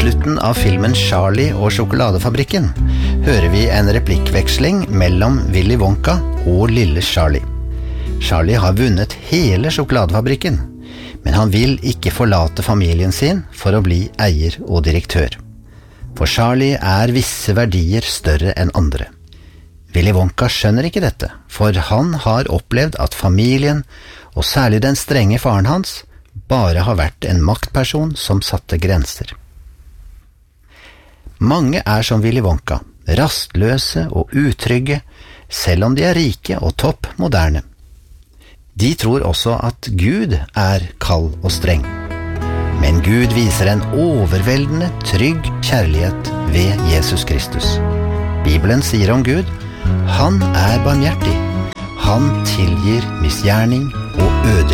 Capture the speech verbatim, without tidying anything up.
slutten av filmen Charlie og sjokoladefabrikken hører vi en replikkveksling mellom Willy Wonka og lille Charlie. Charlie har vunnet hele sjokoladefabrikken, men han vil ikke forlate familien sin for å bli eier og direktør. For Charlie er visse verdier større enn andre. Willy Wonka skjønner ikke dette, for han har opplevd at familien, og særlig den strenge faren hans, bare har vært en maktperson som satte grenser. Mange er som Willy Wonka, rastløse og utrygge, selv om de er rike og topp moderne. De tror også at Gud er kald og streng. Men Gud viser en overveldende, trygg kjærlighet ved Jesus Kristus. Bibelen sier om Gud, han er barmhjertig. Han tilgir misgjerning og ødelegger.